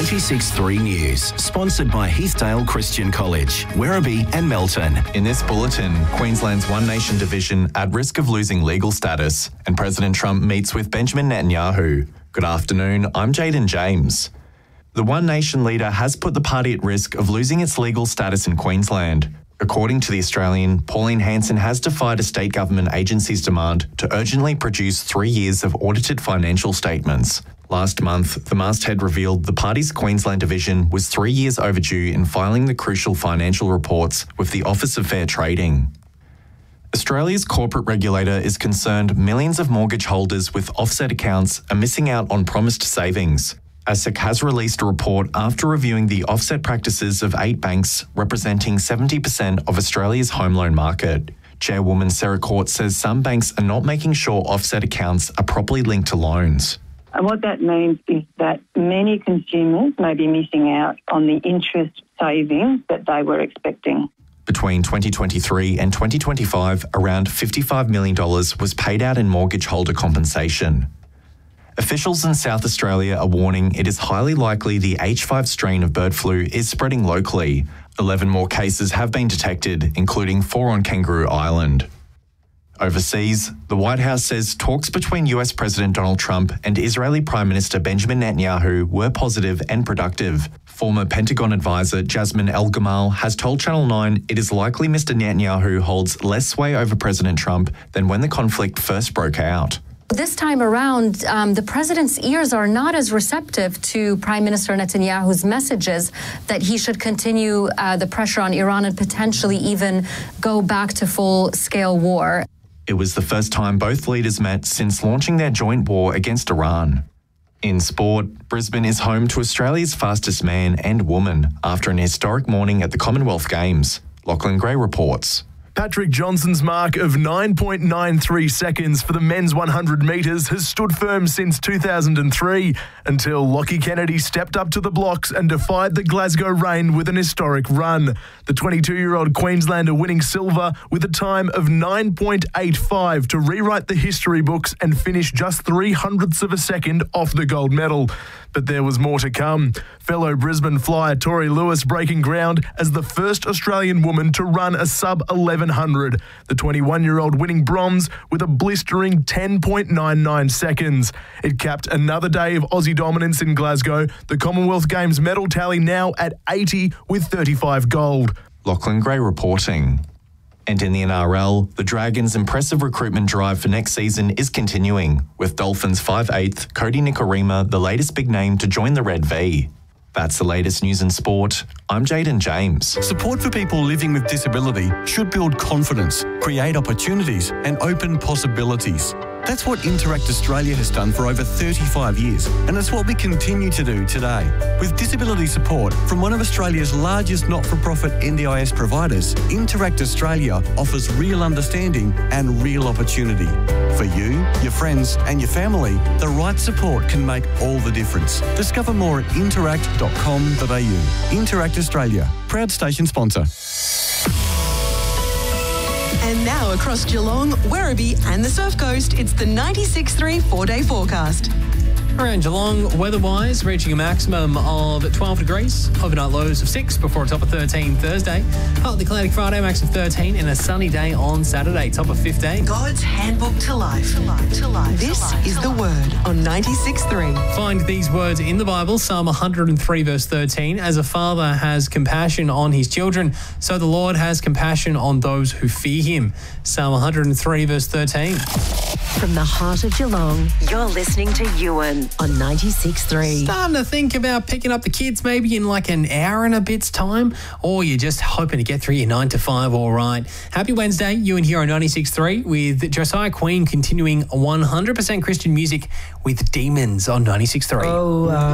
96.3 News, sponsored by Heathdale Christian College, Werribee and Melton. In this bulletin, Queensland's One Nation division at risk of losing legal status, and President Trump meets with Benjamin Netanyahu. Good afternoon, I'm Jaden James. The One Nation leader has put the party at risk of losing its legal status in Queensland. According to The Australian, Pauline Hanson has defied a state government agency's demand to urgently produce 3 years of audited financial statements. Last month, the masthead revealed the party's Queensland division was 3 years overdue in filing the crucial financial reports with the Office of Fair Trading. Australia's corporate regulator is concerned millions of mortgage holders with offset accounts are missing out on promised savings. ASIC has released a report after reviewing the offset practices of 8 banks representing 70% of Australia's home loan market. Chairwoman Sarah Court says some banks are not making sure offset accounts are properly linked to loans. And what that means is that many consumers may be missing out on the interest savings that they were expecting. Between 2023 and 2025, around $55 million was paid out in mortgage holder compensation. Officials in South Australia are warning it is highly likely the H5 strain of bird flu is spreading locally. 11 more cases have been detected, including 4 on Kangaroo Island. Overseas, the White House says talks between US President Donald Trump and Israeli Prime Minister Benjamin Netanyahu were positive and productive. Former Pentagon advisor Jasmine El-Gamal has told Channel 9 it is likely Mr. Netanyahu holds less sway over President Trump than when the conflict first broke out. This time around, the president's ears are not as receptive to Prime Minister Netanyahu's messages that he should continue the pressure on Iran and potentially even go back to full-scale war. It was the first time both leaders met since launching their joint war against Iran. In sport, Brisbane is home to Australia's fastest man and woman after an historic morning at the Commonwealth Games. Lachlan Gray reports. Patrick Johnson's mark of 9.93 seconds for the men's 100 metres has stood firm since 2003 until Lockie Kennedy stepped up to the blocks and defied the Glasgow rain with an historic run. The 22-year-old Queenslander winning silver with a time of 9.85 to rewrite the history books and finish just 0.03 of a second off the gold medal. But there was more to come. Fellow Brisbane flyer Tori Lewis breaking ground as the first Australian woman to run a sub-1100. The 21-year-old winning bronze with a blistering 10.99 seconds. It capped another day of Aussie dominance in Glasgow. The Commonwealth Games medal tally now at 80 with 35 gold. Lachlan Gray reporting. And in the NRL, the Dragons' impressive recruitment drive for next season is continuing, with Dolphins 5'8" Cody Nikorima the latest big name to join the Red V. That's the latest news in sport. I'm Jaden James. Support for people living with disability should build confidence, create opportunities and open possibilities. That's what Interact Australia has done for over 35 years, and it's what we continue to do today. With disability support from one of Australia's largest not-for-profit NDIS providers, Interact Australia offers real understanding and real opportunity. For you, your friends and your family, the right support can make all the difference. Discover more at interact.com.au. Interact Australia, proud station sponsor. And now across Geelong, Werribee and the Surf Coast, it's the 96.3 4-day forecast. Around Geelong, weather-wise, reaching a maximum of 12 degrees, overnight lows of 6 before a top of 13 Thursday, partly cloudy Friday, max of 13, and a sunny day on Saturday, top of 15. God's handbook to life. This is the word on 96.3. Find these words in the Bible, Psalm 103 verse 13. As a father has compassion on his children, so the Lord has compassion on those who fear him. Psalm 103 verse 13. From the heart of Geelong, you're listening to Ewan on 96.3. Starting to think about picking up the kids maybe in like an hour and a bit's time, or you're just hoping to get through your 9 to 5 all right. Happy Wednesday, Ewan here on 96.3 with Josiah Queen continuing 100% Christian music with Demons on 96.3.